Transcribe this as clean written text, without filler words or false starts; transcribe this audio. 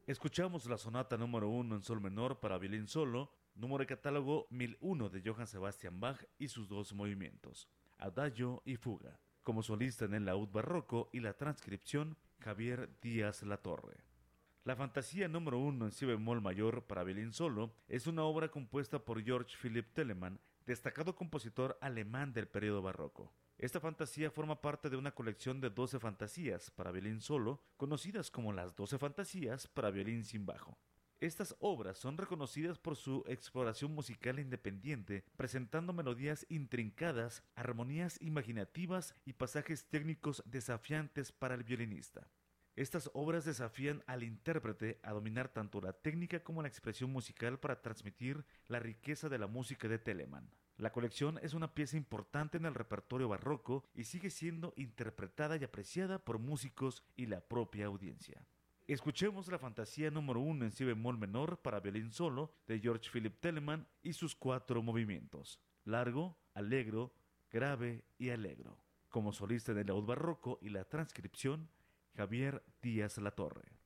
Escuchamos la sonata número 1 en sol menor para violín solo, número de catálogo 1001 de Johann Sebastian Bach y sus dos movimientos, Adagio y Fuga. Como solista en el laúd barroco y la transcripción, Javier Díaz Latorre. La fantasía número 1 en si bemol mayor para violín solo es una obra compuesta por Georg Philipp Telemann, destacado compositor alemán del periodo barroco. Esta fantasía forma parte de una colección de 12 fantasías para violín solo, conocidas como las 12 fantasías para violín sin bajo. Estas obras son reconocidas por su exploración musical independiente, presentando melodías intrincadas, armonías imaginativas y pasajes técnicos desafiantes para el violinista. Estas obras desafían al intérprete a dominar tanto la técnica como la expresión musical para transmitir la riqueza de la música de Telemann. La colección es una pieza importante en el repertorio barroco y sigue siendo interpretada y apreciada por músicos y la propia audiencia. Escuchemos la fantasía número 1 en si bemol menor para violín solo de Georg Philipp Telemann y sus 4 movimientos: largo, allegro, grave y allegro. Como solista en el laúd barroco y la transcripción, Javier Díaz Latorre.